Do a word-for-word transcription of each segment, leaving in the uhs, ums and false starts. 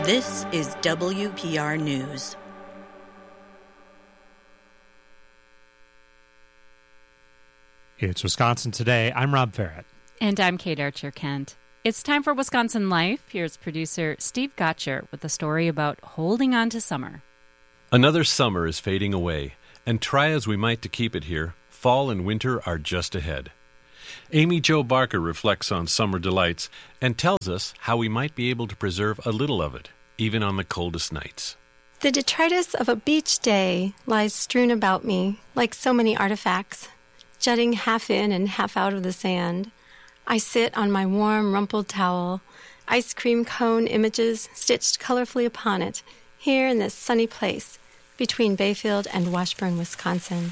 This is W P R News. It's Wisconsin Today. I'm Rob Farrett. And I'm Kate Archer-Kent. It's time for Wisconsin Life. Here's producer Steve Gotcher with a story about holding on to summer. Another summer is fading away, and try as we might to keep it here, fall and winter are just ahead. Amy Jo Barker reflects on summer delights and tells us how we might be able to preserve a little of it, even on the coldest nights. The detritus of a beach day lies strewn about me like so many artifacts, jutting half in and half out of the sand. I sit on my warm, rumpled towel, ice cream cone images stitched colorfully upon it, here in this sunny place between Bayfield and Washburn, Wisconsin.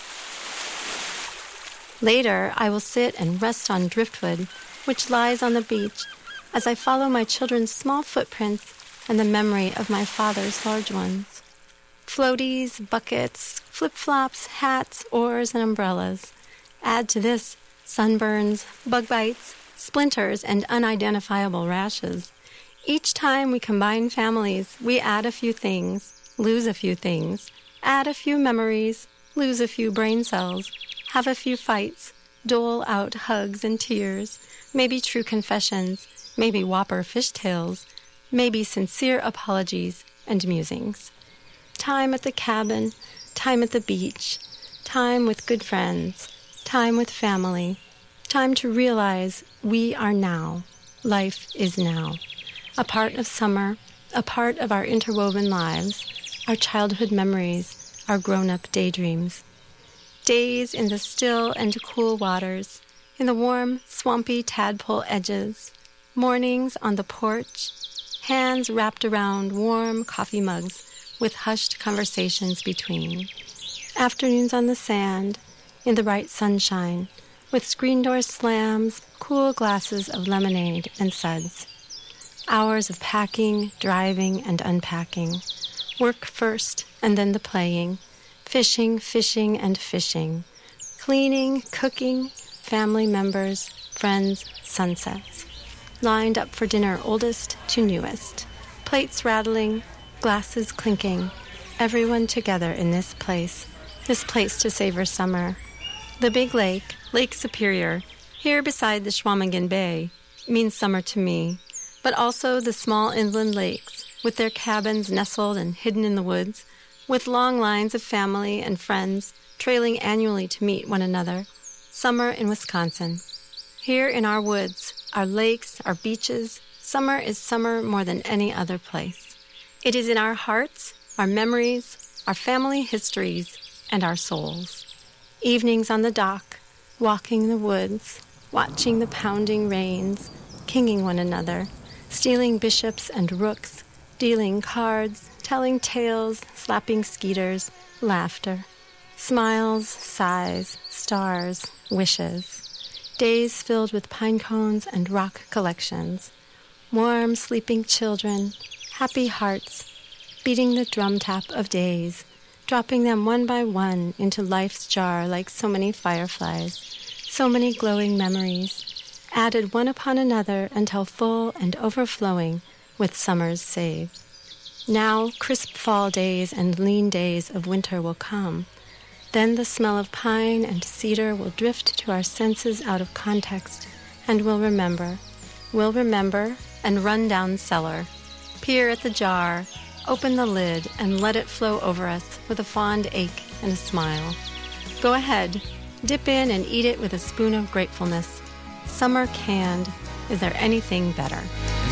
Later, I will sit and rest on driftwood, which lies on the beach, as I follow my children's small footprints and the memory of my father's large ones. Floaties, buckets, flip-flops, hats, oars, and umbrellas. Add to this sunburns, bug bites, splinters, and unidentifiable rashes. Each time we combine families, we add a few things, lose a few things, add a few memories, lose a few brain cells, have a few fights, dole out hugs and tears, maybe true confessions, maybe whopper fishtails, maybe sincere apologies and musings. Time at the cabin, time at the beach, time with good friends, time with family, time to realize we are now. Life is now. A part of summer, a part of our interwoven lives, our childhood memories, our grown-up daydreams. Days in the still and cool waters, in the warm, swampy tadpole edges, mornings on the porch, hands wrapped around warm coffee mugs with hushed conversations between. Afternoons on the sand, in the bright sunshine, with screen door slams, cool glasses of lemonade and suds. Hours of packing, driving, and unpacking. Work first, and then the playing. Fishing, fishing, and fishing. Cleaning, cooking, family members, friends, sunsets. Lined up for dinner, oldest to newest. Plates rattling, glasses clinking. Everyone together in this place. This place to savor summer. The big lake, Lake Superior, here beside the Chequamegon Bay, means summer to me, but also the small inland lakes, with their cabins nestled and hidden in the woods, with long lines of family and friends trailing annually to meet one another. Summer in Wisconsin. Here in our woods, our lakes, our beaches, summer is summer more than any other place. It is in our hearts, our memories, our family histories, and our souls. Evenings on the dock, walking the woods, watching the pounding rains, kinging one another, stealing bishops and rooks, dealing cards, telling tales, slapping skeeters, laughter, smiles, sighs, stars, wishes, days filled with pine cones and rock collections, warm, sleeping children, happy hearts, beating the drum tap of days, dropping them one by one into life's jar like so many fireflies, so many glowing memories, added one upon another until full and overflowing with summers saved. Now crisp fall days and lean days of winter will come. Then the smell of pine and cedar will drift to our senses out of context, and we'll remember. We'll remember and run down cellar, peer at the jar, open the lid, and let it flow over us with a fond ache and a smile. Go ahead, dip in and eat it with a spoon of gratefulness. Summer canned. Is there anything better?